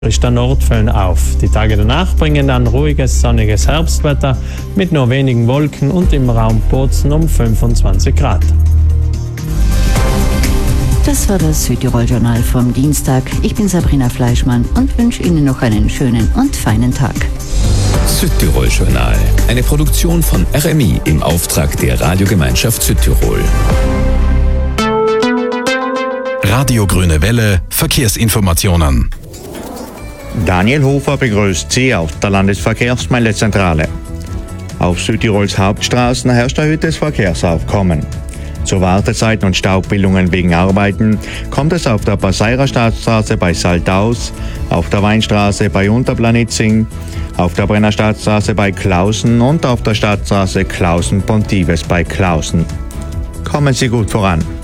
Der Nordföhn auf. Die Tage danach bringen dann ruhiges, sonniges Herbstwetter mit nur wenigen Wolken und im Raum Bozen um 25 Grad. Das war das Südtirol-Journal vom Dienstag. Ich bin Sabrina Fleischmann und wünsche Ihnen noch einen schönen und feinen Tag. Südtirol-Journal, eine Produktion von RMI im Auftrag der Radiogemeinschaft Südtirol. Radio Grüne Welle, Verkehrsinformationen. Daniel Hofer begrüßt Sie auf der Landesverkehrsmeldezentrale. Auf Südtirols Hauptstraßen herrscht erhöhtes Verkehrsaufkommen. Zu Wartezeiten und Staubbildungen wegen Arbeiten kommt es auf der Passeirer Stadtstraße bei Saltaus, auf der Weinstraße bei Unterplanitzing, auf der Brenner Stadtstraße bei Klausen und auf der Stadtstraße Klausen-Pontives bei Klausen. Kommen Sie gut voran.